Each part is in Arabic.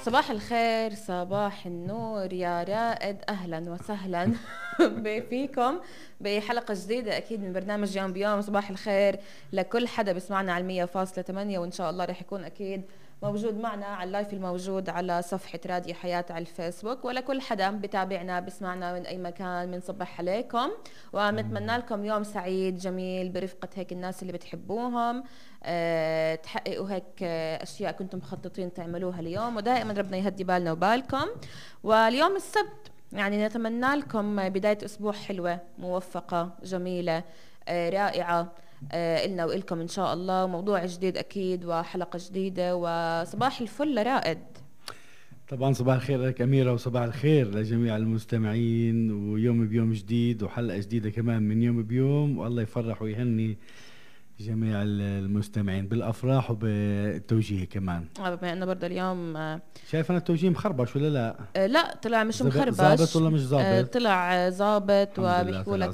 صباح الخير، صباح النور يا رائد، أهلا وسهلا فيكم بحلقة جديدة أكيد من برنامج يوم بيوم. صباح الخير لكل حدا بسمعنا على 100.8، وإن شاء الله رح يكون أكيد موجود معنا على اللايف الموجود على صفحة راديو حياة على الفيسبوك، ولكل حدا بتابعنا بسمعنا من أي مكان بنصبح عليكم ونتمنى لكم يوم سعيد جميل برفقة هيك الناس اللي بتحبوهم. تحققوا هيك أشياء كنتم مخططين تعملوها اليوم، ودائما ربنا يهدي بالنا وبالكم. واليوم السبت يعني نتمنى لكم بداية أسبوع حلوة موفقة جميلة رائعة إلنا وإلكم إن شاء الله. موضوع جديد أكيد وحلقة جديدة، وصباح الفل لرائد. طبعا صباح الخير لك أميرة، وصباح الخير لجميع المستمعين، ويوم بيوم جديد وحلقة جديدة كمان من يوم بيوم، والله يفرح ويهني جميع المستمعين بالأفراح وبالتوجيه كمان. بما أنه برضه اليوم شايف أنا التوجيه مخربش ولا لا؟ لا طلع مش مخربش. ظابط ولا مش ظابط؟ طلع ظابط، وبيحكوا لك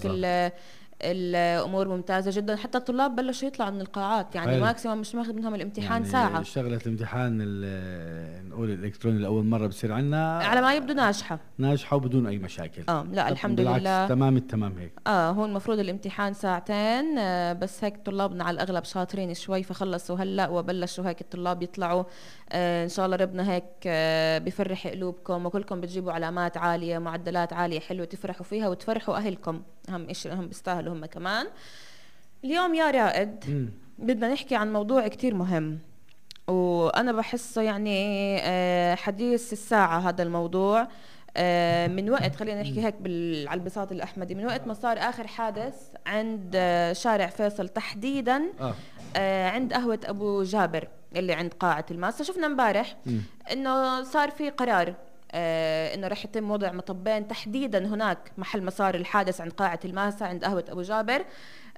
الامور ممتازه جدا. حتى الطلاب بلشوا يطلعوا من القاعات، يعني ماكسيموم مش ماخذ منهم الامتحان يعني ساعه. شغله الامتحان نقول الالكتروني لاول مره بتصير عندنا على ما يبدو ناجحه وبدون اي مشاكل. لا الحمد لله تمام التمام هيك. هو المفروض الامتحان ساعتين بس هيك طلابنا على الاغلب شاطرين شوي فخلصوا هلا وبلشوا هيك الطلاب يطلعوا. ان شاء الله ربنا هيك بفرح قلوبكم، وكلكم بتجيبوا علامات عاليه، معدلات عاليه حلوه تفرحوا فيها وتفرحوا اهلكم. اهم شيء هم بيستاهلوا هم كمان. اليوم يا رائد بدنا نحكي عن موضوع كتير مهم، وانا بحسه يعني حديث الساعه هذا الموضوع. من وقت خلينا نحكي هيك على البساط الأحمدي، من وقت ما صار آخر حادث عند شارع فيصل تحديدا عند قهوة أبو جابر اللي عند قاعة الماسة. شفنا مبارح إنه صار في قرار إنه رح يتم وضع مطبين تحديدا هناك محل ما صار الحادث عند قاعة الماسة عند قهوة أبو جابر.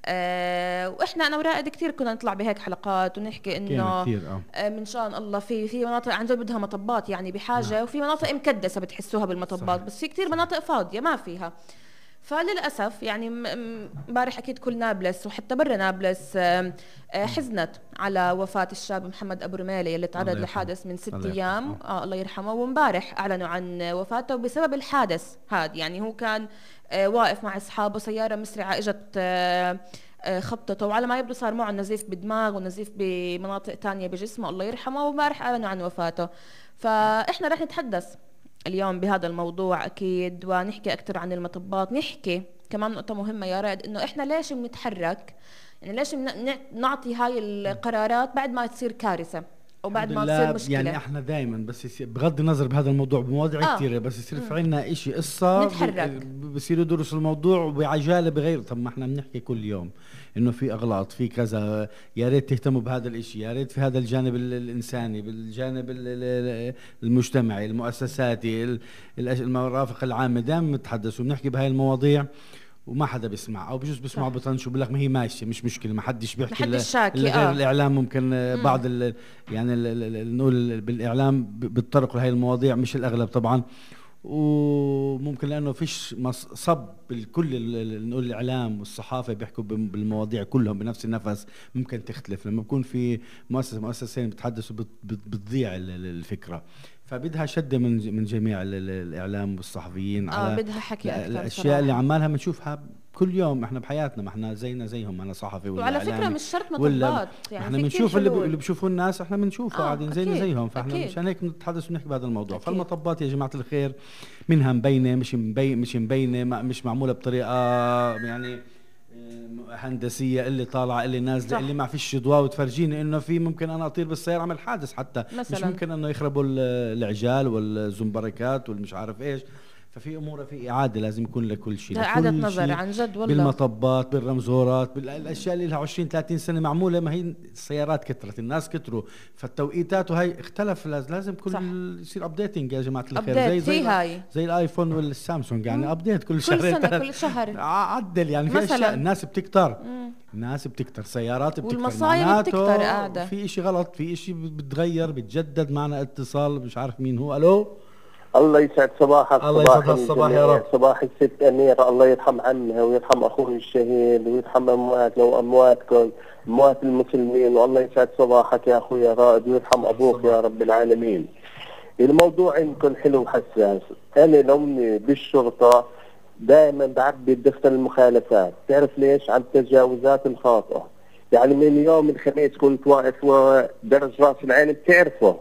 واحنا انا ورائد كثير كنا نطلع بهيك حلقات ونحكي انه من شان الله في مناطق عن جد بدها مطبات يعني بحاجه، وفي مناطق مكدسه بتحسوها بالمطبات، بس في كثير مناطق فاضيه ما فيها. فللاسف يعني امبارح اكيد كل نابلس وحتى برا نابلس حزنت على وفاه الشاب محمد ابو رميله اللي تعرض لحادث من 6 ايام. الله يرحمه. وامبارح اعلنوا عن وفاته بسبب الحادث هذا. يعني هو كان واقف مع اصحابه، سياره مسرعه اجت خبطته، وعلى ما يبدو صار معه نزيف بدماغ ونزيف بمناطق تانية بجسمه. الله يرحمه. وامبارح اعلنوا عن وفاته. فاحنا رح نتحدث اليوم بهذا الموضوع اكيد، ونحكي اكثر عن المطبات. نحكي كمان نقطة مهمة يا رائد، انه احنا ليش بنتحرك، يعني ليش نعطي هاي القرارات بعد ما تصير كارثة او بعد ما تصير مشكلة. يعني احنا دائما بس بغض النظر بهذا الموضوع بمواضيع كثيرة، بس يصير في عنا اشي قصة نتحرك، بصيروا يدرسوا الموضوع وبعجالة بغير. طب ما احنا بنحكي كل يوم انه في اغلاط في كذا، يا ريت تهتموا بهذا الاشي، يا ريت في هذا الجانب الانساني، بالجانب المجتمعي المؤسساتي المرافق العامة. دائما بنتحدث وبنحكي بهاي المواضيع وما حدا بيسمع، او بجوز بيسمعوا بطنشوا بقول لك ما هي ماشيه مش مشكله، ما حدش بيحكي غير الاعلام ممكن بعض يعني نقول بالاعلام بيتطرقوا لهي المواضيع، مش الاغلب طبعا. وممكن لانه فيش صب الكل نقول الاعلام والصحافه بيحكوا بالمواضيع كلهم بنفس النفس. ممكن تختلف لما بكون في مؤسسين بتحدثوا بتضيع الفكره. فبدها شدة من جميع الإعلام والصحفيين على بدها حكي الأشياء اللي عمالها بنشوفها كل يوم احنا بحياتنا. ما احنا زيهم، أنا صحفي ولا وعلى فكرة مش شرط مطبات، يعني احنا بنشوف اللي بيشوفوا الناس، احنا بنشوفه قاعدين زيهم. فاحنا أكيد. مشان هيك بنتحدث ونحكي بهذا الموضوع. فالمطبات يا جماعة الخير منها مبينة مش مبينة، مش معمولة بطريقة يعني هندسيه، اللي طالعه اللي نازله اللي ما فيش ضوء وتفرجيني انه في ممكن انا اطير بالسياره اعمل حادث حتى مثلاً. مش ممكن انه يخربوا العجال والزنبركات والمش عارف ايش. ففي امور في اعاده لازم يكون لكل شيء، اعاده نظر عن جد والله. بالمطبات بالرمزورات بالاشياء اللي لها 20 30 سنه معموله. ما هي السيارات كثرت، الناس كثروا، فالتوقيتات وهي اختلف. لازم كل يصير ابديتنج يا جماعه الخير. زي الايفون والسامسونج يعني ابديت كل شهرين كل شهر عدل. يعني في اشياء الناس بتكتر، سيارات بتكتر، والمصايب بتكتر قاعده. في اشي غلط، في اشي بتغير بتجدد. معنا اتصال مش عارف مين هو. الو. الله يسعد صباحك. الله يسعد الصباح يا رب. صباح الست أميرة، الله يرحم عنها ويرحم أخوه الشهيد ويرحم أمواتنا وأمواتكم أموات المسلمين. والله يسعد صباحك يا أخوي رائد ويرحم أبوك يا رب العالمين. الموضوع عندكم حلو وحساس. انا لوني بالشرطة دائما بعبي الدفتر المخالفات، تعرف ليش؟ عن التجاوزات الخاطئة. يعني من يوم الخميس كنت واقف ودرج راس العين، بتعرفه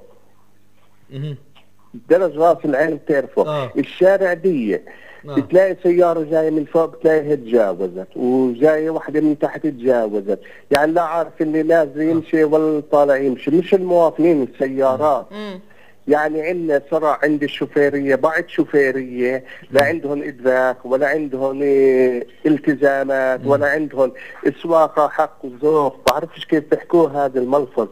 درج راس العين بتعرفه. الشارع ضيق، بتلاقي سيارة جاية من فوق بتلاقيها تجاوزت، وجاية واحدة من تحت تجاوزت، يعني لا عارف اللي نازل يمشي ولا طالع يمشي، مش المواطنين السيارات. يعني عندنا صراع عند الشوفيرية، بعض شوفيرية لا عندهم إدراك ولا عندهم التزامات ولا عندهم السواقة حق وذوق، بعرفش كيف تحكوه هذا الملفظ.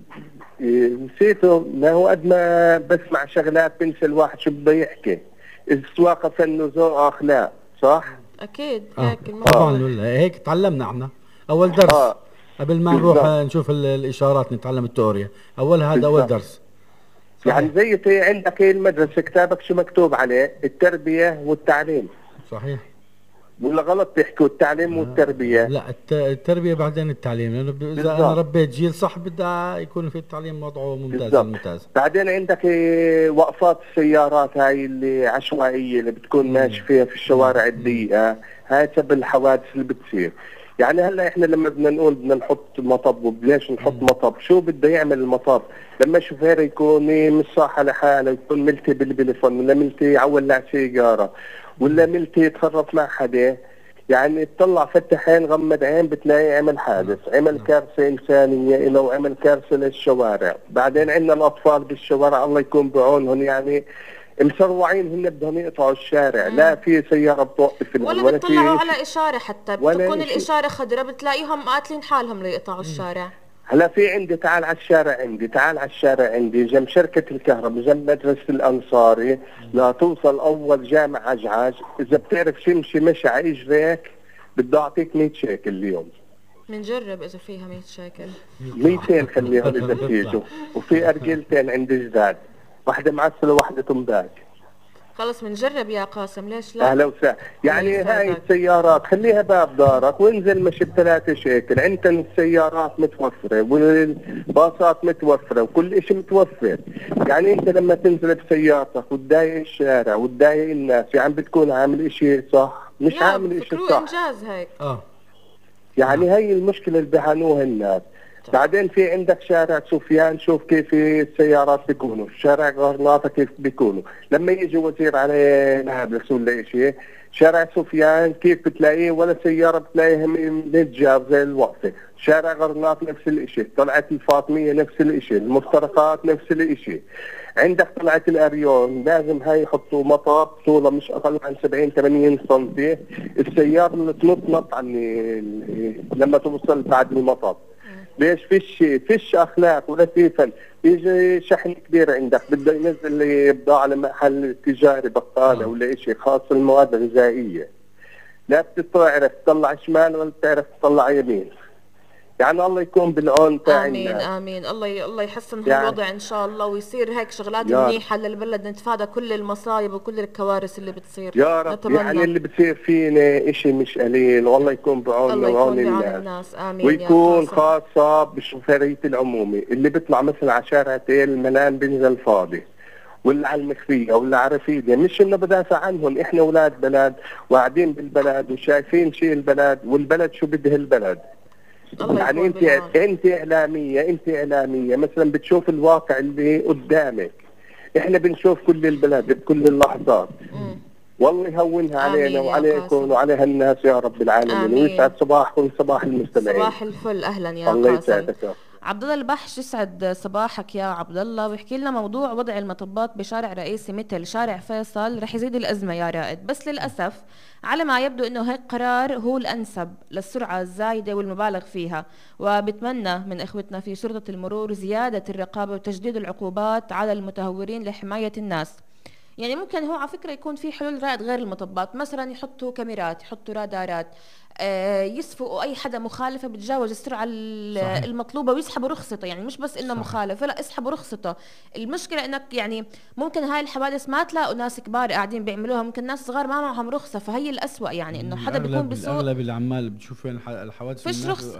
نسيته، ما هو قد ما بسمع شغلات بنسى الواحد شو بده يحكي. السواقة فن وذوق أخلاق، صح؟ أكيد هيك طبعا هيك تعلمنا احنا أول درس. قبل ما نروح نشوف الإشارات نتعلم التورية، هذا أول درس. صحيح. يعني زي في عندك المدرسة كتابك شو مكتوب عليه؟ التربية والتعليم. صحيح ولا غلط تحكوا التعليم والتربية؟ لا، التربية بعدين التعليم، لأنه إذا أنا ربيت جيل صح بدها يكون في التعليم وضعه ممتاز الممتاز. بعدين عندك وقفات السيارات هاي اللي عشوائية اللي بتكون ماشي فيها في الشوارع الضيقة، هاي سبب الحوادث اللي بتصير. يعني هلا احنا لما بدنا نقول بدنا نحط مطب، وبلاش نحط مطب، شو بده يعمل المطب؟ لما شوفير يكون مش صاح لحاله، يكون ملتي بالبليفون، ولا ملتي يولع سيجاره، ولا ملتي يتصرف مع حدا، يعني تطلع فتح عين غمض عين بتلاقي عمل حادث، عمل كارثه انسانيه له وعمل كارثه للشوارع. بعدين عندنا الاطفال بالشوارع الله يكون بعونهم، يعني مسروعين، هن بدهم يقطعوا الشارع، لا في سيارة بتوقف ولا بتطلعوا على إشارة، حتى بتكون الإشارة خضراء بتلاقيهم قاتلين حالهم ليقطعوا الشارع. هلا في عندي، تعال على الشارع عندي جنب شركة الكهرباء، جنب مدرسة الأنصاري، لا توصل أول جامع عجعج، إذا بتعرف تمشي مشي على إجريك بده أعطيك 100 شيكل اليوم. بنجرب إذا فيها 100 شيكل. 200 خليهم إذا بتيجوا، وفي أرجلتين عندي جداد، واحدة معسلة وواحدة تنباك. خلص بنجرب يا قاسم، ليش لا؟ اهلا وسهلا. يعني هاي السيارات خليها باب دارك وانزل مشي ب3 شيكل، عندنا السيارات متوفرة والباصات متوفرة وكل اشي متوفر. يعني انت لما تنزل بسيارتك وتضايق الشارع وتضايق الناس، يعني بتكون عامل اشي صح؟ مش عامل اشي صح. انجاز هيك. يعني هاي المشكلة اللي بيعانوها الناس. بعدين في عندك شارع سفيان، شوف كيف السيارات بيكونوا، شارع غرناطة كيف بيكونوا، لما يجي وزير عليه نابلس ولا شيء، شارع سفيان كيف بتلاقيه ولا سيارة بتلاقيها متجاوزة زي الوقفة. شارع غرناط نفس الاشي، طلعت الفاطمية نفس الاشي، المفترقات نفس الاشي. عندك طلعت الاريون لازم هاي يحطوا مطب طوله مش اقل عن 70-80 سم، السيارة اللي تنط عني لما توصل بعد المطب. ليش؟ فيش اخلاق ولا في فن. يجي شحن كبير عندك بده ينزل لي بضاعه لمحل تجاري بقاله ولا شيء خاص المواد الغذائيه، لا بتعرف تطلع شمال ولا بتعرف تطلع يمين. يعني الله يكون بالعون تاعنا. امين الله يحسن يعني هالوضع ان شاء الله، ويصير هيك شغلات منيحه للبلد، نتفادى كل المصايب وكل الكوارث اللي بتصير يا رب. نتمنى. يعني اللي بتصير فينا اشي مش قليل، والله يكون بعون وعون الناس. امين. ويكون خاصه بالشوفيريه العمومي اللي بيطلع مثلا على شارع تيل الملان بينزل فاضي، ولا على المخفية ولا على رفيدة. مش انه بدافع عنهم، احنا اولاد بلد وقاعدين بالبلد وشايفين شيء البلد، والبلد شو بده البلد. يعني انت اعلامية مثلا بتشوف الواقع اللي قدامك، احنا بنشوف كل البلد بكل اللحظات. والله يهونها علينا وعليكم وعلى الناس يا رب العالمين، ويسعد صباحكم صباح المستمعين. صباح الفل، اهلا يا قاسم. الله يسعدك. عبد الله البحش، يسعد صباحك يا عبد الله، ويحكي لنا موضوع وضع المطبات بشارع رئيسي مثل شارع فيصل رح يزيد الأزمة يا رائد، بس للأسف على ما يبدو انه هيك قرار هو الأنسب للسرعة الزايدة والمبالغ فيها، وبتمنى من اخوتنا في شرطة المرور زيادة الرقابة وتجديد العقوبات على المتهورين لحماية الناس. يعني ممكن هو على فكرة يكون في حلول رائد غير المطبات، مثلا يحطوا كاميرات، يحطوا رادارات، يصفقوا اي حدا مخالفه بتجاوز السرعه المطلوبه ويسحبوا رخصته. يعني مش بس انه مخالفه، لا اسحبوا رخصته. المشكله انك يعني ممكن هاي الحوادث ما تلاقوا ناس كبار قاعدين بيعملوها، ممكن ناس صغار ما معهم رخصه، فهي الأسوأ. يعني انه حدا بيكون بسوق، اغلب العمال بتشوف وين الحوادث فيش رخص،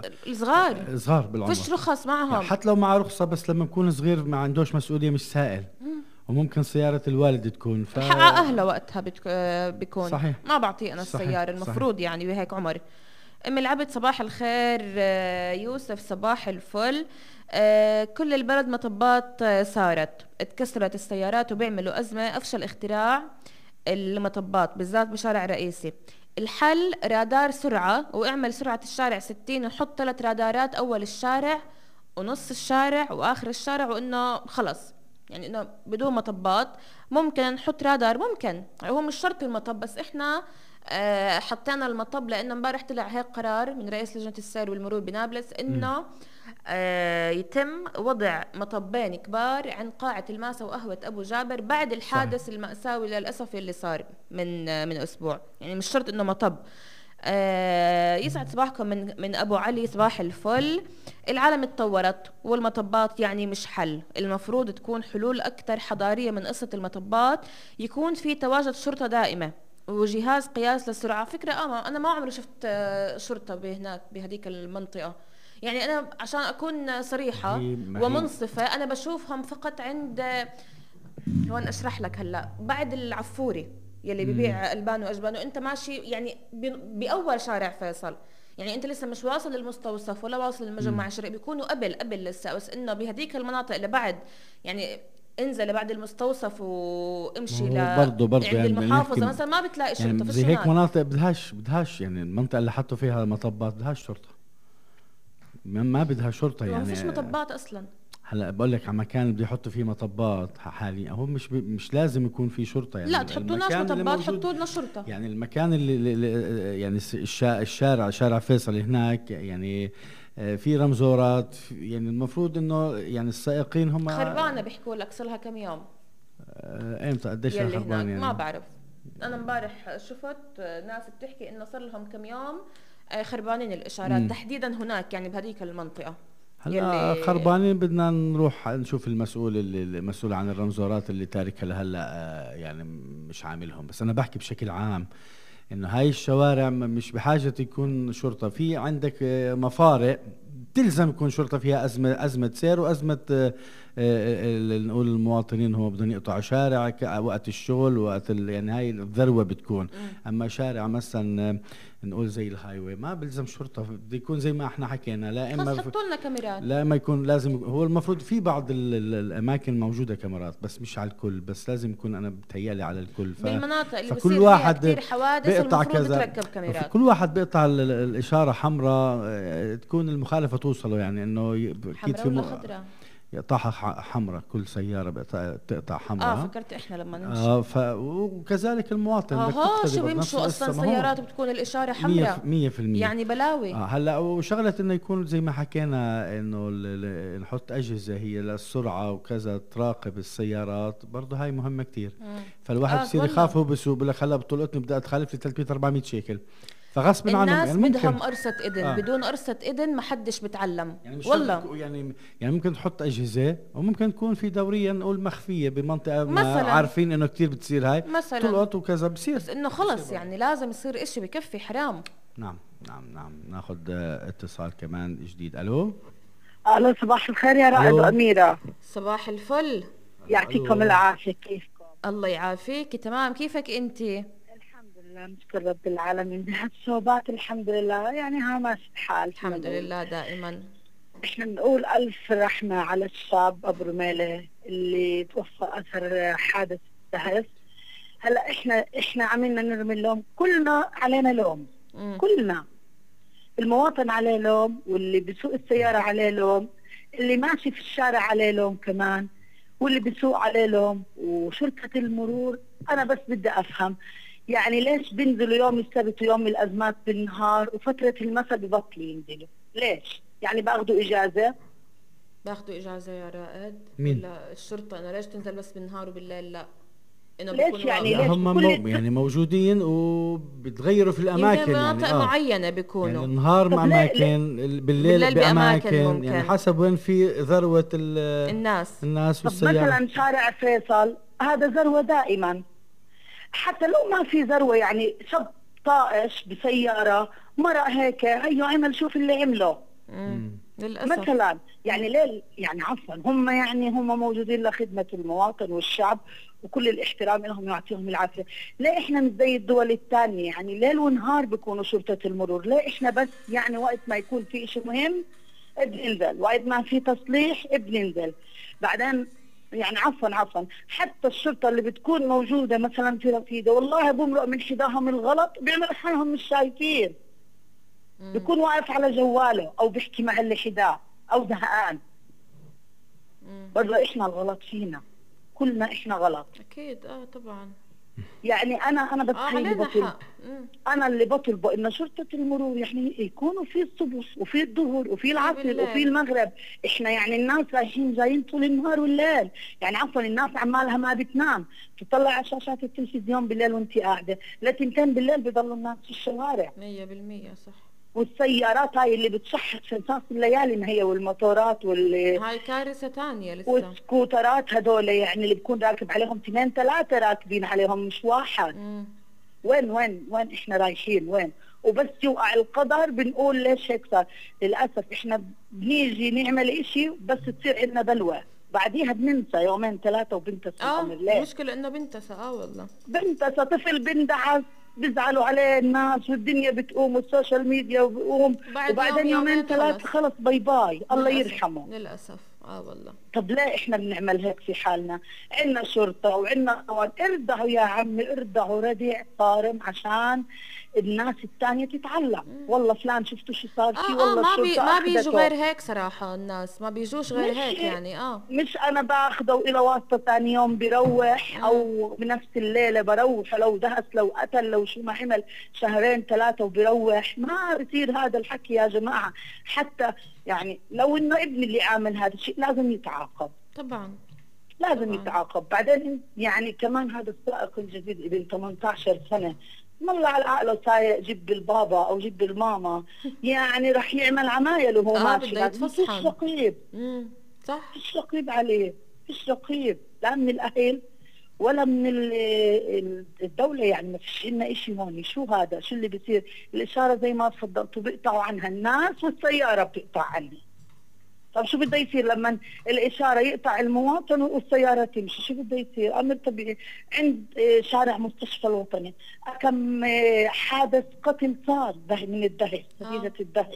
صغار بالعمر فيش رخص معهم، يعني حتى لو معه رخصه بس لما بكون صغير ما عندوش مسؤوليه مش سائل وممكن سيارة الوالد تكون حق اهلها وقتها بيكون صحيح. ما بعطيه انا صحيح. السيارة المفروض صحيح. يعني بهيك عمر. ام العبد صباح الخير. يوسف صباح الفل. كل البلد مطبات صارت اتكسرت السيارات وبيعملوا أزمة. أفشل اختراع المطبات بالذات بشارع رئيسي. الحل رادار سرعة، واعمل سرعة الشارع 60 وحط 3 رادارات أول الشارع ونص الشارع وآخر الشارع، وإنه خلص يعني إنه بدون مطبات. ممكن نحط رادار، ممكن هو مش شرط المطب، بس إحنا حطينا المطب لأنه امبارح طلع هيك قرار من رئيس لجنة السير والمرور بنابلس إنه يتم وضع مطبين كبار عند قاعة الماسة وقهوة أبو جابر بعد الحادث صحيح. المأساوي للأسف اللي صار من أسبوع. يعني مش شرط إنه مطب. يسعد صباحكم من أبو علي صباح الفل. العالم اتطورت والمطبات يعني مش حل، المفروض تكون حلول أكثر حضارية من قصة المطبات. يكون في تواجد شرطة دائمة وجهاز قياس للسرعة. فكرة أنا ما عمري شفت شرطة بهناك بهديك المنطقة. يعني أنا عشان أكون صريحة ومنصفة أنا بشوفهم فقط عند هون أشرح لك هلأ بعد العفوري يلي بيبيع ألبان وأجبان، وأنت ماشي يعني بأول شارع فيصل، يعني أنت لسه مش واصل للمستوصف ولا واصل للمجمع الشرقي، بيكونوا قبل لسه. بس إنه بهديك المناطق اللي بعد يعني انزل بعد المستوصف وامشي برضو عند يعني المحافظة مثلا ما بتلاقي شرطة. يعني زي هيك مناطق بدهاش يعني المنطقة اللي حطوا فيها مطبات بدهاش شرطة، ما بدها شرطة يعني. ما فيش مطبات أصلا. هلا بقول لك على مكان بده يحطوا فيه مطبات حاليا، هو مش لازم يكون في شرطة يعني. لا تحطوناش مطبات، حطوا لنا شرطة. يعني المكان اللي يعني الشارع شارع فيصل هناك يعني في رمزورات، يعني المفروض انه يعني السائقين هم خربانة بيحكوا لك صار لها كم يوم. امتى قديش خربانة يعني؟ ما بعرف. انا امبارح شفت ناس بتحكي انه صار لهم كم يوم خربانين الاشارات تحديدا هناك يعني بهذيك المنطقة. هلا خربانين بدنا نروح نشوف المسؤول اللي مسؤول عن الرمزورات اللي تاركها لهلا يعني مش عاملهم. بس انا بحكي بشكل عام انه هاي الشوارع مش بحاجة يكون شرطة. في عندك مفارق تلزم يكون شرطة فيها أزمة سير وأزمة نقول المواطنين هم بدهم يقطعوا شارع وقت الشغل وقت يعني هاي الذروة بتكون. أما شارع مثلا نقول زي الهايوي ما بلزم شرطة، بده يكون زي ما احنا حكينا، لا اما حطوا لنا كاميرات، لا اما يكون لازم. هو المفروض في بعض الاماكن موجودة كاميرات بس مش على الكل، بس لازم يكون انا بتهيالي على الكل. بالمناطق اللي بصير فيها كثير حوادث المفروض تركب كاميرات. كل واحد بيقطع الإشارة حمراء تكون المخالفة توصله، يعني انه اكيد في يقطعها حمراء، كل سيارة بتقطع حمراء. فكرت احنا لما نمشي وكذلك المواطن شو بيمشوا اصلا سيارات بتكون الاشارة حمراء 100% يعني بلاوي. هلا وشغلة انه يكون زي ما حكينا انه نحط اجهزة هي للسرعة وكذا تراقب السيارات، برضه هاي مهمة كتير. فالواحد بصير يخاف هو بسوق بقول لك هلا بطلقتني بدها تخالف لي 300-400 شيكل، فغصب عنهم الناس يعني بدهم قرصة إذن. بدون قرصة إذن ما حدش بتعلم يعني والله. يعني ممكن تحط أجهزة وممكن تكون في دوريا نقول مخفية بمنطقة مثلاً ما عارفين إنه كتير بتصير هاي تلقط وكذا بصير، بس إنه خلص يعني لازم يصير إشي بكفي حرام. نعم ناخذ اتصال كمان جديد. ألو صباح الخير يا رائد وأميرة. صباح الفل، يعطيكم العافية. كيفكم؟ الله يعافيك. تمام، كيفك أنتي؟ نشكر رب العالمين بهالصوبات الحمد لله، يعني ها ماشي الحال الحمد لله دائما. احنا بنقول ألف رحمة على الشاب أبو رميلة اللي توفى أثر حادث دهس. هلا احنا عملنا نرمي اللوم، كلنا علينا لوم. كلنا المواطن عليه لوم، واللي بيسوق السيارة عليه لوم، اللي ماشي في الشارع عليه لوم كمان، واللي بيسوق عليه لوم، وشرطة المرور. أنا بس بدي أفهم يعني ليش بينزلوا يوم السبت ويوم الأزمات بالنهار وفترة المساء ببطلوا ينزلوا؟ ليش؟ يعني باخذوا إجازة يا رائد؟ مين؟ ولا الشرطة أنا ليش تنزل بس بالنهار وبالليل لا؟ ليش يعني ليش هم يعني موجودين وبتغيروا في الأماكن يعني مناطق معينة بيكونوا يعني النهار بأماكن بالليل بأماكن يعني حسب وين في ذروة الناس والسيارة. مثلا شارع فيصل هذا ذروة دائما، حتى لو ما في ذروة يعني شاب طائش بسيارة مرق هيك هيو عمل شوف اللي عمله. للاسف. مثلا يعني ليه يعني عفوا هم يعني هم موجودين لخدمة المواطن والشعب وكل الاحترام لهم يعطيهم العافية. ليه احنا مش زي الدول الثانية يعني ليل ونهار بيكونوا شرطة المرور؟ ليه احنا بس يعني وقت ما يكون في شيء مهم بننزل، وقت ما في تصليح بننزل. بعدين يعني عفوا حتى الشرطة اللي بتكون موجودة مثلا في رصيدة والله بمرق من حداهم الغلط بيعملوا حالهم مش شايفين، بيكون واقف على جواله او بيحكي مع اللي حداه او زهقان. برضه احنا الغلط فينا، كلنا احنا غلط. اكيد طبعا. يعني انا بتخيل علينا بطل حق. انا اللي بطلبه ان شرطة المرور يعني يكونوا في الصبح وفي الظهر وفي العصر بالليل. وفي المغرب. احنا يعني الناس رايحين جايين طول النهار والليل، يعني عفوا الناس عمالها ما بتنام، تطلع على شاشات التلفزيون بالليل وانت قاعده لتنتين بالليل بيضلوا الناس في الشوارع. 100% صح. والسيارات هاي اللي بتشحط في نصاص الليالي ما هي، والموتورات هاي كارثة تانية لسه. والسكوترات هدول يعني اللي بكون راكب عليهم 2 3 راكبين عليهم مش واحد. وين احنا رايحين وين؟ وبس يوقع القدر بنقول ليش هيك صار. للاسف احنا بنيجي نعمل اشي بس تصير عندنا بلوى، بعديها بننسى 2 3 وبنتسى الامر. ليه؟ المشكلة انه بنتسى. والله بنتسى. طفل بندعس بيزعلوا عليه الناس والدنيا بتقوم والسوشيال ميديا بقوم، وبعدين 2 3 خلص باي باي الله يرحمه. للأسف. والله. طب ليه احنا بنعمل هيك في حالنا؟ عنا شرطة وعنا قوان، ارضعوا يا عمي ارضعوا ردع صارم عشان الناس الثانية تتعلم. والله فلان شفتوا شو صار فيه، والله الشرطة ما بيجوا غير أخذته. هيك صراحة، الناس ما بيجوش غير هيك يعني. مش انا باخده الى واسطة ثاني يوم بروح او بنفس الليلة بروح، لو دهس لو قتل لو شو ما عمل 2 3 وبروح. ما بصير هذا الحكي يا جماعة. حتى يعني لو انه ابني اللي عامل هذا الشيء لازم يتعاقب طبعا. لازم يتعاقب. بعدين يعني كمان هذا السائق الجديد ابن 18 سنة والله على عقله سايق جيب البابا او جيب الماما يعني راح يعمل عمايل وهو ماشي. بده يتفصحن. فيش رقيب. صح. فيش رقيب عليه، فيش رقيب لا من الاهل ولا من الدولة. يعني ما فيش لنا شيء هون. شو هذا؟ شو اللي بيصير؟ الإشارة زي ما تفضلتوا بيقطعوا عنها الناس والسيارة بتقطع عنها. طب شو بده يصير لما الإشارة يقطع المواطن والسيارة تمشي؟ شو بده يصير؟ أمر طبيعي. عند شارع مستشفى الوطني كم حادث قتل صار من الدهس، نتيجة الدهس.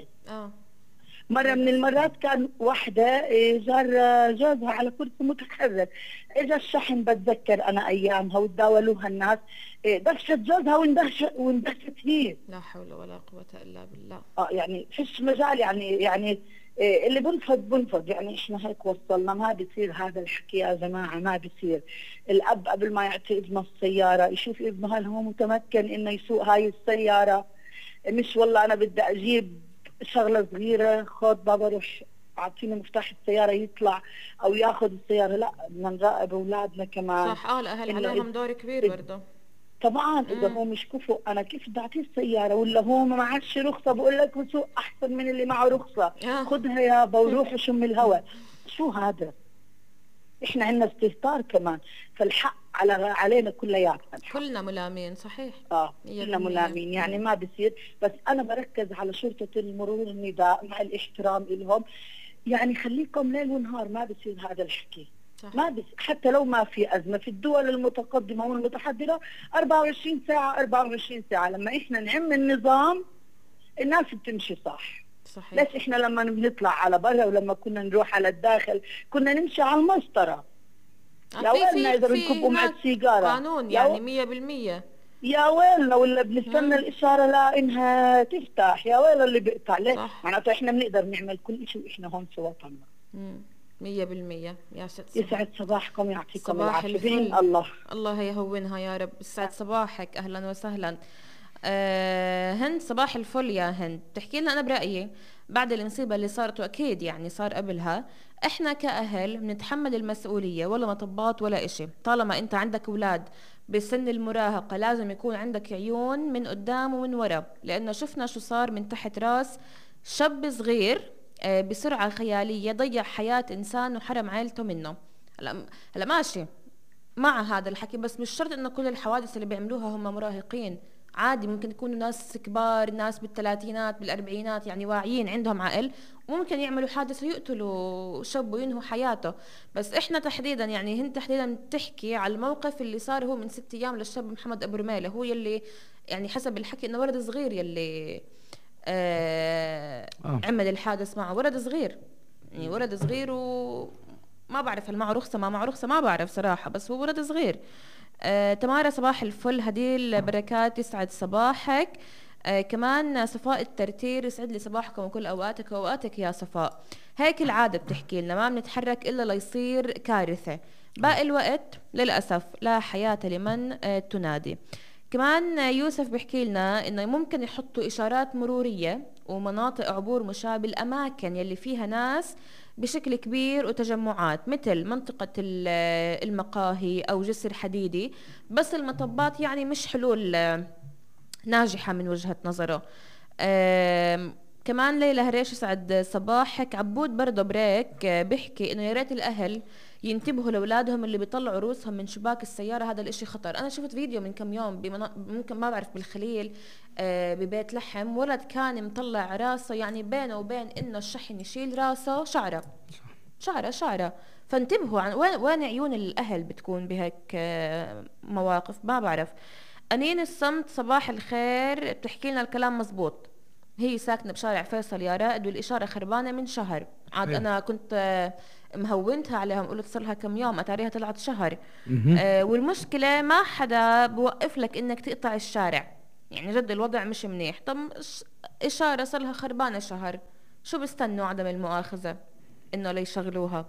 مرة من المرات كان وحدة جار جوزها على كرسي متحرك، اجى الشحن بتذكر انا ايامها وتداولوها الناس، دهشت جوزها واندهشت هي. لا حول ولا قوة الا بالله. يعني فيش مجال يعني اللي بنفض يعني احنا هيك وصلنا. ما بيصير هذا الحكي يا جماعة، ما بيصير. الاب قبل ما يعطي ابنه السيارة يشوف ابنه هل هو متمكن انه يسوق هاي السيارة. مش والله انا بدي اجيب شغلة صغيرة خد بابا روح اعطيني مفتاح السيارة يطلع او ياخذ السيارة. لا بدنا نراقب اولادنا كمان. صح. الاهل عليهم دور كبير برضه. طبعا اذا هو مش كفؤ انا كيف بدي اعطيه السيارة؟ ولا هو ما معهش رخصة بقول لك بسوق احسن من اللي معه رخصة. خدها يابا وروح وشم الهواء. شو هذا؟ احنا عندنا استهتار كمان. فالحق علينا كلياتنا، كلنا ملامين. صحيح. كلنا ملامين يعني ما بصير. بس انا بركز على شرطة المرور النداء مع الاحترام لهم. يعني خليكم ليل ونهار، ما بصير هذا الحكي. صح. ما بس حتى لو ما في أزمة في الدول المتقدمة والمتحضرة 24 ساعة 24 ساعة. لما إحنا نعمل نظام الناس بتمشي صح. صحيح. ليش إحنا لما بنطلع على برا ولما كنا نروح على الداخل كنا نمشي على المسطرة. يا ويلنا إذا بنكبوا مع السيجارة قانون يعني 100%. يا ويلنا ولا بنستنى الإشارة لا إنها تفتح. يا ويل اللي بيقطع. ليه؟ معناته إحنا بنقدر نعمل كل شيء وإحنا هون في وطننا. 100%. يا ست يسعد صباحكم يعطيكم العافية. الله يهونها يا رب. يسعد صباحك. أهلا وسهلا. هند صباح الفل يا هند. تحكي لنا. أنا برأيي بعد المصيبة اللي صارت وأكيد يعني صار قبلها إحنا كأهل بنتحمل المسؤولية، ولا مطبات ولا إشي. طالما أنت عندك أولاد بسن المراهقة لازم يكون عندك عيون من قدام ومن ورا، لأنه شفنا شو صار من تحت راس شاب صغير بسرعة خيالية ضيع حياة إنسان وحرم عائلته منه. هلا ماشي مع هذا الحكي، بس مش شرط إنه كل الحوادث اللي بيعملوها هم مراهقين. عادي ممكن يكونوا ناس كبار، ناس بالثلاثينات بالأربعينات يعني واعيين عندهم عقل، وممكن يعملوا حادث ويقتلوا شاب وينهوا حياته. بس احنا تحديدا يعني هند تحديدا بتحكي على الموقف اللي صار هو من 6 ايام للشاب محمد ابو رميله، هو يلي يعني حسب الحكي انه ولد صغير يلي عمل الحادث معه، ولد صغير يعني ولد صغير، وما بعرف هل معه رخصة ما معه رخصة ما بعرف صراحة، بس هو ولد صغير. تمارا صباح الفل، هديل بركات يسعد صباحك. كمان صفاء الترتير يسعد لي صباحكم وكل اوقاتك واوقاتك يا صفاء. هيك العادة بتحكي لنا، ما بنتحرك الا ليصير كارثة، باقي الوقت للاسف لا حياة لمن تنادي. كمان يوسف بيحكي لنا انه ممكن يحطوا اشارات مرورية ومناطق عبور مشابهة بالاماكن يلي فيها ناس بشكل كبير وتجمعات، مثل منطقة المقاهي او جسر حديدي، بس المطبات يعني مش حلول ناجحة من وجهة نظره. كمان ليلى هريش يسعد صباحك. عبود برضه بريك بيحكي انه يا ريت الاهل ينتبهوا لاولادهم اللي بيطلعوا رؤوسهم من شباك السياره، هذا الاشي خطر. انا شفت فيديو من كم يوم ممكن ما بعرف بالخليل ببيت لحم، ولد كان مطلع راسه يعني بينه وبين انه الشحن يشيل راسه شعره. فانتبهوا عن وين عيون الاهل بتكون بهيك مواقف، ما بعرف. أنين الصمت صباح الخير، بتحكي لنا الكلام مزبوط، هي ساكنة بشارع فيصل يا رائد والإشارة خربانة من شهر. عاد أنا كنت مهونتها عليهم، قلت صار لها كم يوم، أتاريها طلعت شهر. والمشكلة ما حدا بوقف لك إنك تقطع الشارع، يعني جد الوضع مش منيح. طب إشارة صار لها خربانة شهر، شو بيستنوا عدم المؤاخذة إنه ليشغلوها؟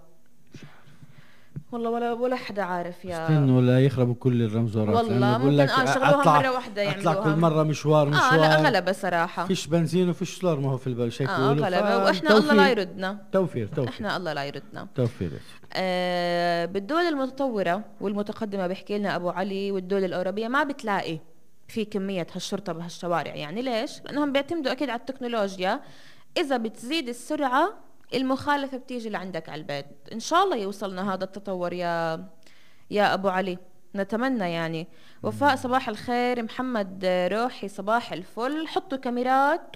والله ولا حدا عارف يا استنوا لا يخربوا كل الرمزورات. والله ممكن شغلوها مرة واحدة يعملوها، اطلع كل مرة مشوار لا غلبة صراحة، فيش بنزين وفيش سولار، ما هو في البلد هيك غلبة. واحنا الله لا يردنا، توفير احنا الله لا يردنا توفير. بالدول المتطورة والمتقدمة بيحكي لنا ابو علي، والدول الاوروبية ما بتلاقي في كمية هالشرطة بهالشوارع. يعني ليش؟ لانهم بيعتمدوا اكيد على التكنولوجيا، اذا بتزيد السرعة المخالفة بتيجي لعندك على البيت. ان شاء الله يوصلنا هذا التطور يا ابو علي، نتمنى يعني. وفاء صباح الخير. محمد روحي صباح الفل. حطوا كاميرات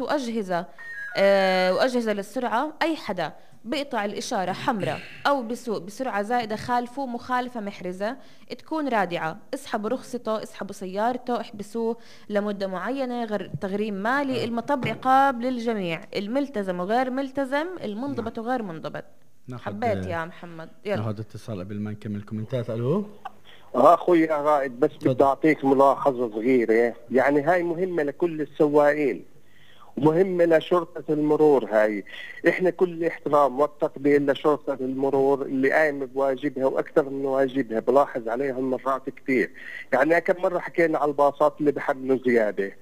واجهزة للسرعة، اي حدا بيقطع الإشارة حمراء أو بسوق بسرعة زائدة خالفوا مخالفة محرزة تكون رادعة، اسحبوا رخصته، اسحبوا سيارته، احبسوه لمدة معينة، تغريم مالي. المطب عقاب للجميع، الملتزم وغير ملتزم، المنضبط وغير منضبط. حبيت يا محمد. يلا هذا اتصال قبل ما نكمل كومنتات. الو اخوي يا رائد، بس بدي اعطيك ملاحظة صغيرة، يعني هاي مهمة لكل السواقين ومهمة لشرطة المرور. هاي احنا كل احترام والتقدير لشرطة المرور اللي قايمة بواجبها واكثر من واجبها، بلاحظ عليهم مرات كثير. يعني كم مرة حكينا على الباصات اللي بحملوا زيادة،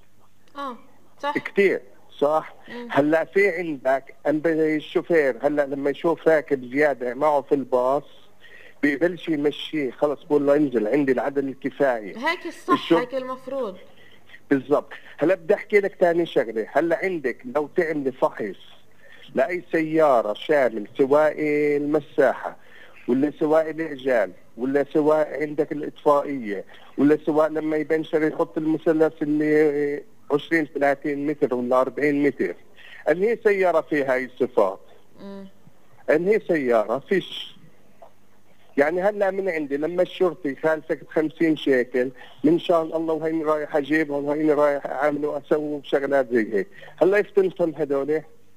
صح كثير صح. هلا في عندك الشوفير، هلا لما يشوف راكب زيادة معه في الباص بيقبلش يمشيه، خلص بقول له انزل عندي العدد الكفاية. هيك الصح، هيك المفروض بالضبط. هلا بدي احكي لك ثاني شغله، هلا عندك لو تعملي فحص لاي سياره شامل، سواء المساحه ولا سواء العجال ولا سواء عندك الاطفائيه ولا سواء لما يبنشر يحط المثلث اللي 20 30 متر ولا 40 متر، انهي سياره فيها هاي الصفات؟ انهي سياره فيش. يعني هلا من عندي لما الشرطي يخالفك ب50 شيكل، من شان الله وهيني رايح اجيبهم وهيني رايح اعمل واسوي شغلات زي هيك، هلا يفتنهم هذول.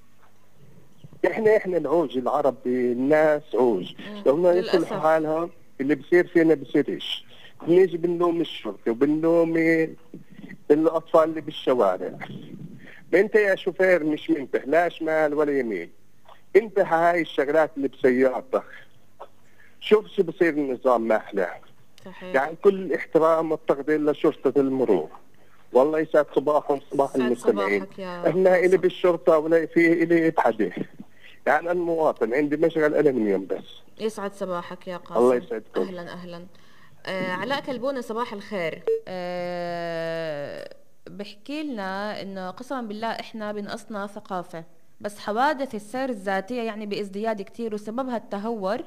احنا العوج العربي، الناس عوج، لو ما يصلحوا حالهم اللي بصير فينا بصيرش. بنيجي بنلوم الشرطي وبنلوم الاطفال اللي بالشوارع. انت يا شوفير مش منتبه لا شمال ولا يمين، انتبه هاي الشغلات اللي بسيارتك، شوف شو بصير النظام ما احلاه. يعني كل احترام والتقدير لشرطة المرور، والله يسعد صباحهم صباح المستمعين. احنا الي بالشرطة ولا في الي حدا، يعني المواطن عندي مشغل ألمنيوم بس. يسعد صباحك يا قاسم. الله يسعدكم. اهلا. علاء كلبونة صباح الخير. بحكي لنا انه قسما بالله احنا بنقصنا ثقافة، بس حوادث السير الذاتية يعني بازدياد كتير، وسببها التهور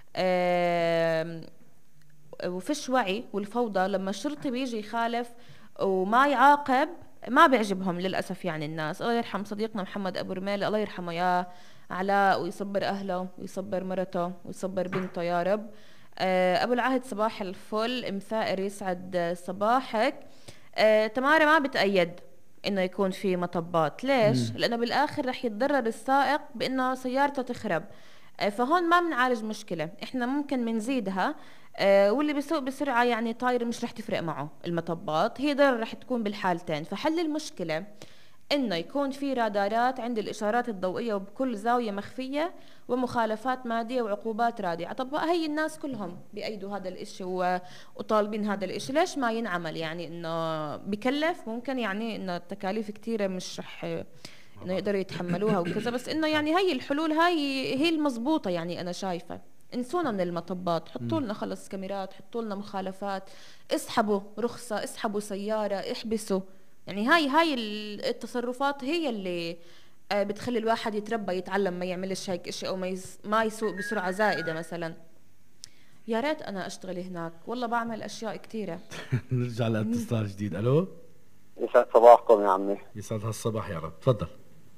وفيش وعي والفوضى. لما الشرطي بيجي يخالف وما يعاقب ما بيعجبهم للأسف. يعني الناس، الله يرحم صديقنا محمد أبو رميلة الله يرحمه يا علاء، ويصبر أهله ويصبر مرته ويصبر بنته يا رب. أبو العهد صباح الفل، مثائر يسعد صباحك. تمارا ما بتأيد إنه يكون في مطبات. ليش؟ لأنه بالآخر رح يتضرر السائق بإنه سيارته تخرب. فهون ما بنعالج مشكلة، إحنا ممكن منزيدها. واللي بيسوق بسرعة يعني طاير مش رح تفرق معه المطبات، هي ضرر رح تكون بالحالتين. فحل المشكلة إنه يكون في رادارات عند الإشارات الضوئية وبكل زاوية مخفية، ومخالفات مادية وعقوبات رادعة. طب هي الناس كلهم بأيدوا هذا الإشي وطالبين هذا الإشي، ليش ما ينعمل؟ يعني إنه بكلف ممكن، يعني إنه التكاليف كتيرة مش رح إنه يقدروا يتحملوها وكذا، بس إنه يعني هي الحلول هاي هي المضبوطة. يعني أنا شايفة انسونا من المطبات، حطوا لنا خلص كاميرات، حطوا لنا مخالفات، اسحبوا رخصة، اسحبوا سيارة، احبسوا. يعني هاي التصرفات هي اللي بتخلي الواحد يتربى يتعلم ما يعملش هيك اشي، او ما يسوق بسرعة زائدة مثلا. يا ريت انا اشتغل هناك، والله بعمل اشياء كتيرة. نرجع لاتصال جديد. الو، يسعد صباحكم يا عمي. يسعد هالصباح يا رب، تفضل.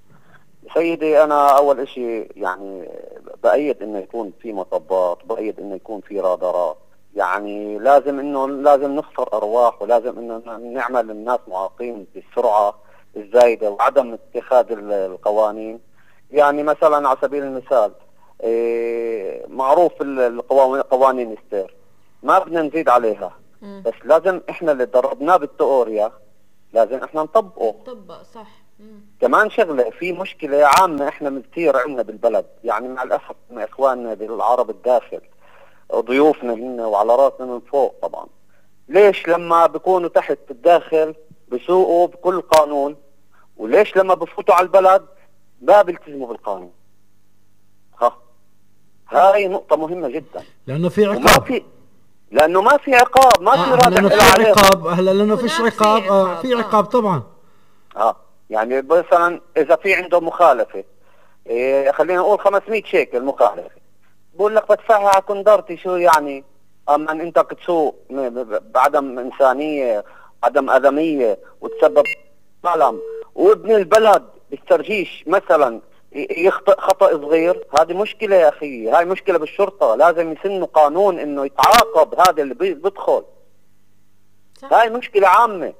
سيدي، انا اول اشي يعني بأيد انه يكون في مطبات، بأيد انه يكون في رادارات. يعني لازم نخسر ارواح، ولازم انه نعمل الناس معاقين بالسرعة الزايدة وعدم اتخاذ القوانين. يعني مثلا على سبيل المثال معروف قوانين السير ما بدنا نزيد عليها، بس لازم احنا اللي دربناه بالتئوريا لازم احنا نطبق صح. كمان شغلة، في مشكلة عامة احنا كثير عندنا بالبلد، يعني مع الأسف مع إخواننا بالعرب الداخل ضيوفنا هن وعلى راسنا من فوق طبعا. ليش لما بيكونوا تحت الداخل بيسوقوا بكل قانون، وليش لما بفوتوا على البلد ما بيلتزموا بالقانون؟ هاي نقطة مهمة جدا، لأنه في عقاب. لأنه ما في عقاب، ما في رادع. لأنه في عقاب. هلا لأنه فيش عقاب. في عقاب طبعا. يعني مثلا إذا في عنده مخالفة، خلينا نقول 500 شيكل مخالفة، بقول لك بدفعها على كندرتي. شو يعني؟ أما أن أنت تسوق بعدم إنسانية، عدم آدمية، وتسبب ظلم، وابن البلد بالترجيش مثلا يخطئ خطأ صغير، هذه مشكلة يا أخي. هاي مشكلة بالشرطة، لازم يسنوا قانون إنه يتعاقب هذا اللي بيدخل. هاي مشكلة عامة.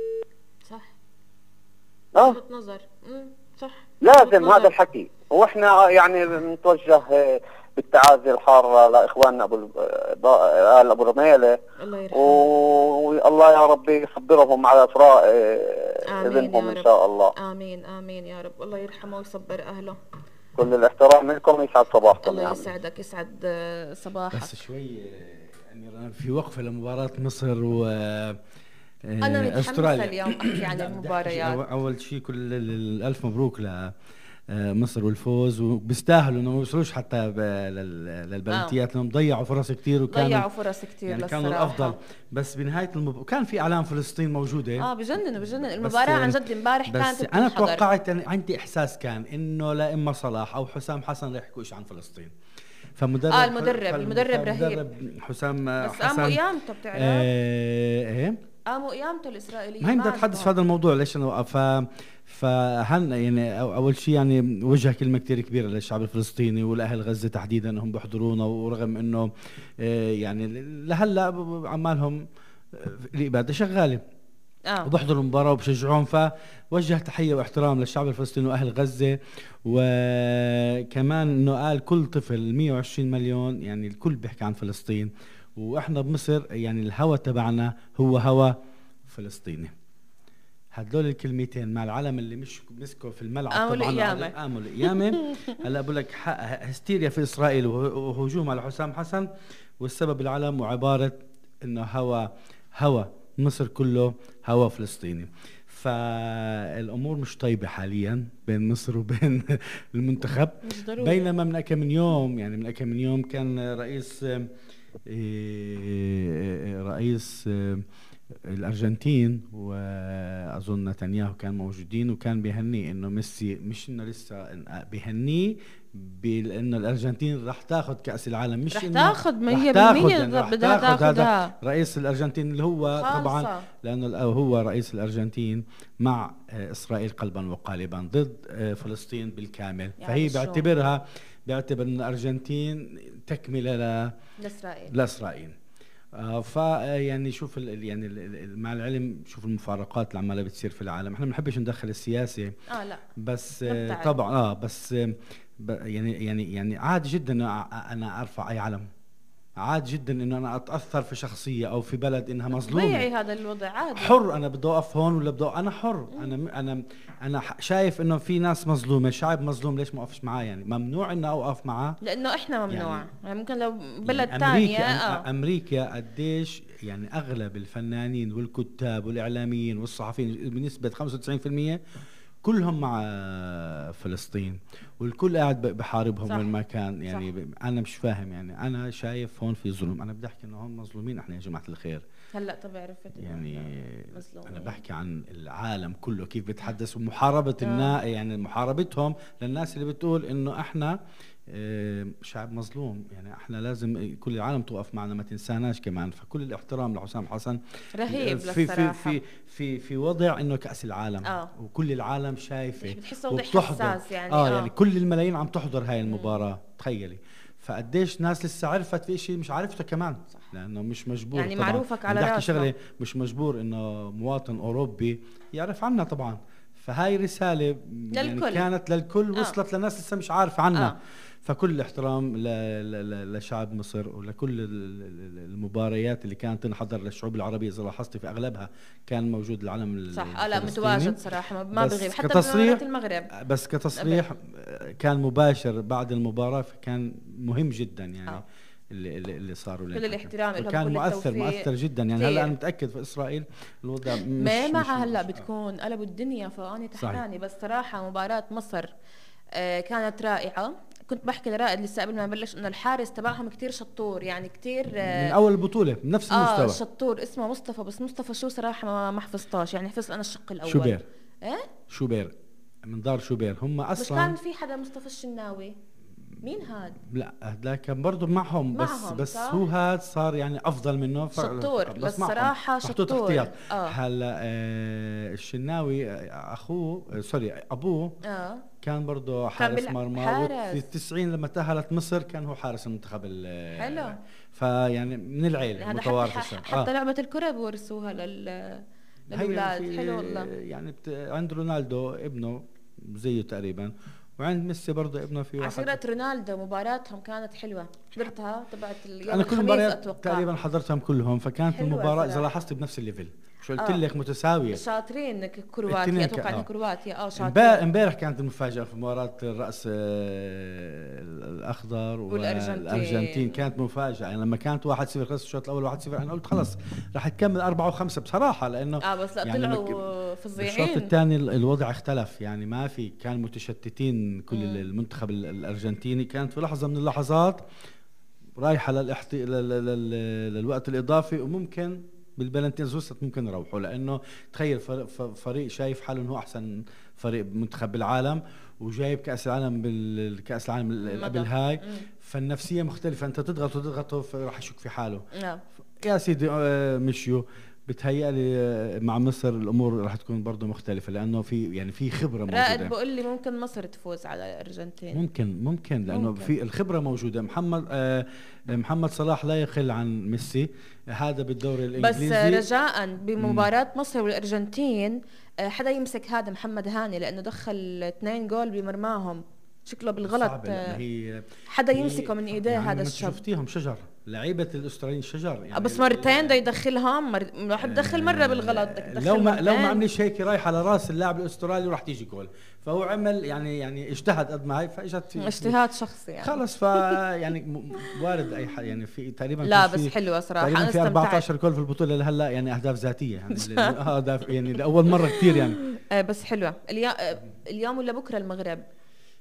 وجهة نظر. صح، لازم هذا الحكي. واحنا يعني نتوجه بالتعازي الحارة لاخواننا ابو رميلة، الله يرحمه، والله يا ربي يصبرهم على فراق ابنهم ان شاء الله. امين امين يا رب، الله يرحمه ويصبر اهله. كل الاحترام لكم، يسعد صباحكم. الله يسعدك، يسعد صباحك. بس شوي يعني في وقفة لمباراة مصر و أنا متحمسة اليوم أحكي عن المباريات. أول شيء كل الألف مبروك لمصر والفوز، وبيستاهلوا إنه ما يوصلوش حتى للبلنتيات، لأنهم ضيعوا فرص كتير، ضيعوا فرص كتير يعني كانوا الأفضل. بس بنهاية كان في إعلام فلسطين موجودة. بجنن المباراة عن جد. امبارح كانت أنا توقعت، عندي إحساس كان إنه لا إما صلاح أو حسام حسن رح يحكوا عن فلسطين. فمدرب المدرب رهيب. حسام بس قاموا قيامته بتعرف. ايه قاموا قيامته الإسرائيليين. ما بدي اتحدث في هذا الموضوع. ليش انا فهن يعني اول شيء يعني وجه كلمه كتير كبيره للشعب الفلسطيني ولاهل غزه تحديدا انهم بيحضرونا، ورغم انه يعني لهلا عمالهم الاباده شغاله وبحضروا المباراه وبشجعون. فوجه تحيه واحترام للشعب الفلسطيني واهل غزه. وكمان انه قال كل طفل 120 مليون، يعني الكل بيحكي عن فلسطين، واحنا بمصر يعني الهوى تبعنا هو هوى فلسطيني. هدول الكلمتين مع العلم اللي مش مسكوا في الملعب طبعا قاموا القيامه. هلا بقول لك هستيريا في اسرائيل وهجوم على حسام حسن، والسبب العلم وعباره انه هوى مصر كله هوى فلسطيني. فالامور مش طيبه حاليا بين مصر وبين المنتخب. بينما من كم من يوم كان رئيس الارجنتين واظن نتنياهو كان موجودين وكان بيهنيه انه ميسي، مش انه لسه بيهنيه لانه الارجنتين راح تاخذ كاس العالم، مش رح إنه تاخذ 100% راح بدها تاخذ. هذا تاخذها رئيس الارجنتين اللي هو خالصة. طبعا لانه هو رئيس الارجنتين مع اسرائيل قلبا وقالبا ضد فلسطين بالكامل، يعني فهي شو؟ بيعتبر ان الارجنتين تكمله لاسرائيل. يعني شوف يعني مع العلم شوف المفارقات اللي عماله بتصير في العالم، احنا ما بنحبش ندخل السياسه لا بس نبتعد. طبعا بس يعني عادي جدا انا ارفع اي علم، عادي جدا انه انا اتاثر في شخصيه او في بلد انها مظلومه، طبيعي هذا الوضع عادي، حر انا بدي اقف هون ولا بدي انا حر. انا شايف انه في ناس مظلومه، شعب مظلوم، ليش ما اقفش معاه؟ يعني ممنوع انه اوقف معاه لانه احنا ممنوع يعني ممكن لو بلد يعني ثانيه امريكا قديش يعني اغلب الفنانين والكتاب والاعلاميين والصحفيين بنسبه 95% كلهم مع فلسطين، والكل قاعد بحاربهم وين ما كان يعني. انا مش فاهم يعني، انا شايف هون في ظلم، انا بدي احكي انه هون مظلومين احنا يا جماعه الخير. هلا طب عرفت يعني مظلومين. انا بحكي عن العالم كله كيف بتحدث ومحاربه يعني محاربتهم للناس اللي بتقول انه احنا شعب مظلوم، يعني احنا لازم كل العالم توقف معنا، ما تنساناش كمان. فكل الاحترام لحسام حسن رهيب في للصراحة. في وضع انه كاس العالم وكل العالم شايفه بتحسه وضع حساس يعني يعني كل الملايين عم تحضر هاي المباراة، تخيلي فقديش ناس لسه عرفت في شيء مش عارفته كمان صح. لانه مش مجبور يعني طبعا معروفك على راسنا، شغله مش مجبور انه مواطن اوروبي يعرف عنا طبعا. فهاي رسالة يعني كانت للكل، وصلت لناس لسه مش عارف عنها. فكل الاحترام لشعب مصر ولكل المباريات اللي كانت تنحضر للشعوب العربية، إذا لاحظتي في أغلبها كان موجود العلم صح. لا متواجد صراحة، ما بغيب حتى كتصريح المغرب، بس كتصريح كان مباشر بعد المباراة، فكان مهم جدا يعني اللي صاروا كل الاحترام لهم، كان مؤثر جدا يعني. هلا انا متاكد في اسرائيل الوضع مش مع هلا بتكون قلبوا الدنيا فاني تحتاني. بس صراحه مباراه مصر كانت رائعه. كنت بحكي لرائد لسه قبل ما نبلش انه الحارس تبعهم كتير شطور، يعني كتير من اول البطوله بنفس المستوى. شطور، اسمه مصطفى، بس مصطفى شو صراحه ما حفظتاش يعني، حفظت انا الشق الاول. شوبير شوبير من دار شوبير. هم اصلا مش كان في حدا مصطفى الشناوي؟ مين هاد؟ لا هذا كان برضه معهم بس هو هاد صار يعني افضل منه شطور. بس صراحه شطور. هلا الشناوي اخوه ابوه كان برضه حارس مرمى، في 90 لما تأهلت مصر كان هو حارس المنتخب. حلو. فيعني من العيله متوارثه. حتى لعبه الكره بورثوها للأولاد. حلو والله. يعني عند رونالدو ابنه زيه تقريبا، وعند ميسي برضه ابنه في عشيرة رونالدو مباراتهم كانت حلوة، حضرتها تبعت اليوم أنا كل المباريات تقريبا حضرتهم كلهم، فكانت المباراة إذا لاحظت بنفس الليفل، شو قلت لك متساوية. شاطرين كرواتيا، أتوقع إنها كرواتيا شاطرين. امبارح كانت المفاجأة في مباراة الرأس الأخضر والأرجنتين، كانت مفاجأة يعني لما كانت 1-0 خلص الشوط الأول 1-0 أنا قلت خلص راح تكمل 4 و5 بصراحة، لأنه بس لا يعني طلعوا فظيعين. الشوط الثاني الوضع اختلف يعني، ما في كان متشتتين كل المنتخب الأرجنتيني. كانت في لحظة من اللحظات رايحة للوقت الإضافي، وممكن بالبلنتينز وصلت ممكن يروحوا، لأنه تخيل فريق شايف حاله إنه أحسن فريق منتخب بالعالم وجايب كأس العالم بالكأس العالم اللي قبل هاي، فالنفسية مختلفة. أنت تضغطه راح يشك في حاله. يا سيدي مشيوا. بتهيألي مع مصر الامور راح تكون برضه مختلفه، لانه في خبره موجوده. رائد بقول لي ممكن مصر تفوز على الارجنتين. ممكن لانه في الخبره موجوده. محمد صلاح لا يقل عن ميسي هذا بالدوري الانجليزي. بس رجاء بمباراه مصر والارجنتين حدا يمسك هذا محمد هاني، لانه دخل 2 جول بمرماهم شكله بالغلط. حدا يمسكه من ايديه يعني هذا الشاب. شفتيهم شجر لعيبه الاستراليين شجر يعني، بس مرتين بده يدخلهم. راح تدخل مره بالغلط، لو ما عملش هيك رايح على راس اللاعب الاسترالي وراح تيجي جول. فهو عمل يعني اجتهد قد ما هي، فاجت اجتهاد شخصي يعني خلص. يعني وارد اي حد يعني في تقريبا لا بس حلوه صراحه. انا في 14 جول في البطوله لهلا يعني اهداف ذاتيه يعني اهداف يعني لاول مره كثير يعني. بس حلوه. اليوم ولا بكره المغرب؟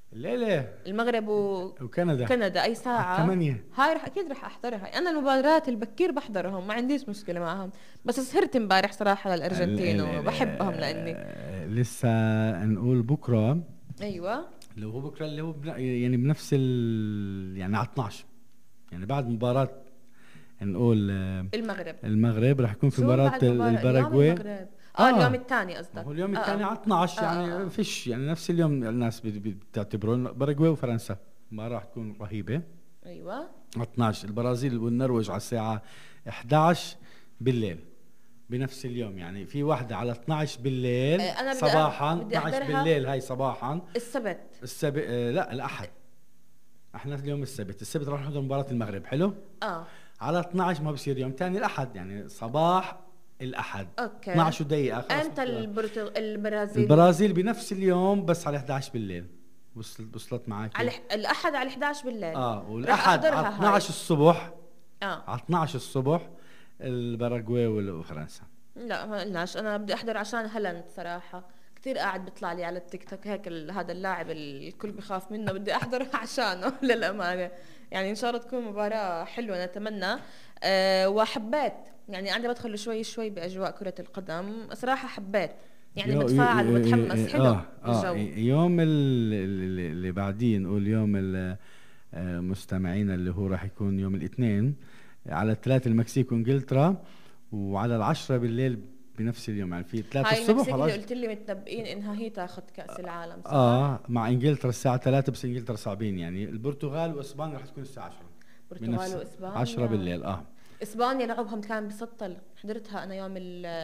الليله المغرب وكندا كندا اي ساعه؟ 8. هاي اكيد رح احضرها. انا المباريات البكير بحضرهم، ما عنديش مشكله معهم، بس سهرت امبارح صراحه للارجنتين وبحبهم لاني لسه نقول بكره. ايوه لو هو بكره اللي هو يعني بنفس يعني على 12، يعني بعد مباراه نقول المغرب رح يكون في مباراه الباراغواي. اليوم الثاني قصدك؟ هو اليوم الثاني على 12 يعني فيش يعني نفس اليوم الناس بتعتبرون باراغواي وفرنسا ما راح تكون رهيبه. ايوه على 12 البرازيل والنرويج على الساعه 11 بالليل بنفس اليوم، يعني في واحدة على 12 بالليل صباحا. 12 بالليل هاي صباحا السبت لا الأحد. احنا اليوم السبت راح نحضر مباراة المغرب. حلو على 12 ما بصير يوم تاني الأحد، يعني صباح الأحد. اوكي 12 دقيقة. امتى البرازيل بنفس اليوم بس على 11 بالليل. وصلت معك على الأحد على 11 بالليل. والأحد على 12 الصبح. على 12 الصبح الباراغواي وفرنسا. لا ما قلناش، انا بدي احضر عشان هالاند صراحه، كثير قاعد بيطلع لي على التيك توك هيك هذا اللاعب الكل بخاف منه، بدي احضر عشانه للامانه. يعني ان شاء الله تكون مباراه حلوه نتمنى. وحبيت يعني عندي بدخل شوي شوي باجواء كره القدم صراحه، حبيت يعني بتفاعل ومتحمس. حلو الجو. يوم اللي بعدين نقول يوم المستمعين اللي هو راح يكون يوم الاثنين على 3 المكسيك وانجلترا، وعلى 10 بالليل بنفس اليوم، يعني في 3 الصبح. هاي المكسيك اللي قلت لي متنبئين انها هي تاخذ كاس العالم صح؟ مع انجلترا الساعه 3، بس انجلترا صعبين يعني. البرتغال واسبانيا راح تكون الساعه 10. البرتغال واسبانيا 10 بالليل. اسبانيا لعبهم كان بسطل، حضرتها انا يوم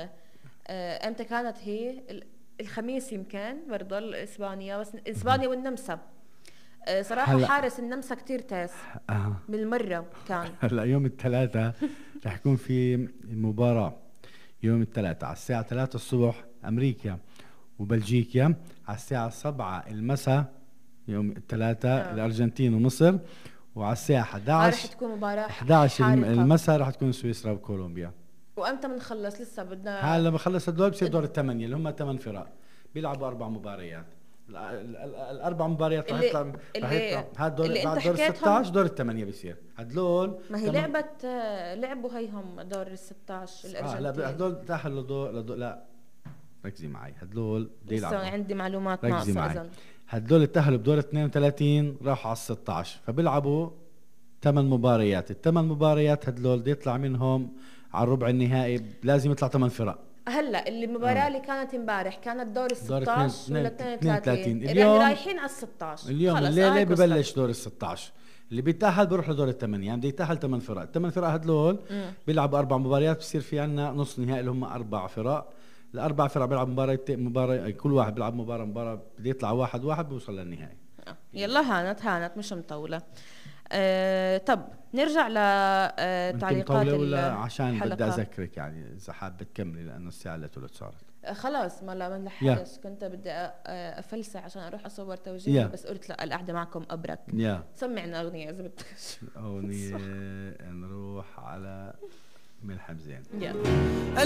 امتى كانت هي؟ الخميس يمكن برضه اسبانيا، بس اسبانيا والنمسا صراحة حارس النمسا كتير تاس بالمرة كان. هلا يوم الثلاثاء رح يكون في مباراة يوم الثلاثاء على الساعة 3 الصبح أمريكا وبلجيكا، على الساعة 7 المساء يوم الثلاثاء الأرجنتين ومصر، وعلى الساعة 11 رح تكون مباراة 11 المساء رح تكون سويسرا وكولومبيا. وأمتى بنخلص؟ لسه بدنا هلا بخلص الدور بصير دور الثمانية اللي هم 8 فرق بيلعبوا 4 مباريات. الاربع مباريات راح يطلع هذا الدور بعد دور 16 دور الثمانيه بيصير هدول. ما هي لعبوا هيهم دور ال 16 الارجنتين. لا هدول تاهلوا لا ركزي معي، هدول بدي يلعبوا. عندي معلومات ناقصه اذا هدول تاهلوا بدور 32 راحوا على 16 فبيلعبوا 8 مباريات. الثمان مباريات هدول بده يطلع منهم على الربع النهائي، لازم يطلع 8 فرق. هلا المباراة اللي كانت امبارح كانت دور ال 16 ولا 32 اليوم رايحين على ال 16. اليوم الليلة ببلش دور ال 16 اللي بيتأهل بيروح لدور الثمانية، يعني بده يتأهل 8 فرق. الثمان فرق هدول بيلعبوا 4 مباريات، بصير في عنا نص نهائي اللي هم 4 فرق. الأربع فرق بيلعبوا مباراة كل واحد بيلعب مباراة بده يطلع 1-1 بيوصل للنهائي. يلا هانت مش مطولة. طب نرجع لتعليقات ولا عشان بدي اذكرك يعني اذا حابه تكملي لانه الساعه لا ثلث صارت. خلاص ما لحقش، كنت بدي افلسع عشان اروح اصور توجيه بس قلت لا القعده معكم ابرك. سمعنا اغنيه اذا بدك. اغنيه نروح على ملحم زين.